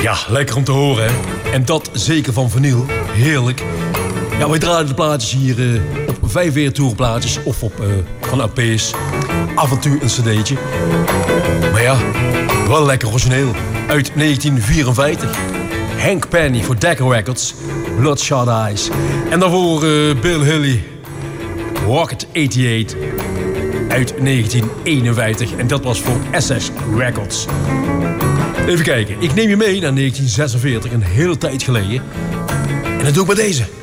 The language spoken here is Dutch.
Ja, lekker om te horen, hè. En dat zeker van vinyl. Heerlijk. Ja, wij draaien de plaatjes hier op 45 toerplaatjes of op van LP's. Af en toe een cd'tje. Maar ja, wel lekker origineel. Uit 1954. Hank Penny voor Decca Records. Bloodshot Eyes. En daarvoor Bill Haley. Rocket 88. Uit 1951. En dat was voor SS Records. Even kijken. Ik neem je mee naar 1946. Een hele tijd geleden. En dat doe ik bij deze.